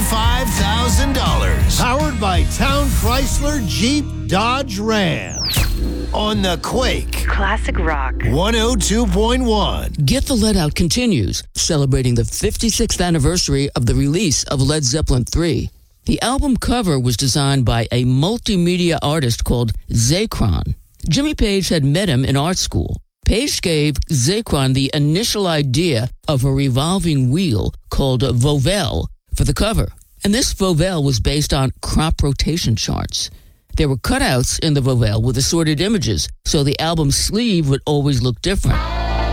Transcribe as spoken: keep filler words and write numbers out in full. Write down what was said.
twenty-five thousand dollars. Powered by Town Chrysler Jeep Dodge Ram. On the Quake. Classic rock. one oh two point one. Get the Let Out continues, celebrating the fifty-sixth anniversary of the release of Led Zeppelin three. The album cover was designed by a multimedia artist called Zakron. Jimmy Page had met him in art school. Page gave Zakron the initial idea of a revolving wheel called a Vovelle for the cover, and this Vovelle was based on crop rotation charts. There were cutouts in the Vovelle with assorted images, so the album's sleeve would always look different.